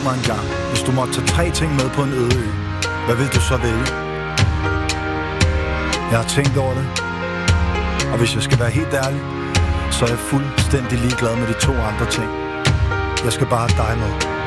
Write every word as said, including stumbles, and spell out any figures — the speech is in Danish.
Spurgte mig engang, hvis du måtte tage tre ting med på en øde ø, hvad vil du så vælge? Jeg har tænkt over det, og hvis jeg skal være helt ærlig, så er jeg fuldstændig ligeglad med de to andre ting. Jeg skal bare have dig med.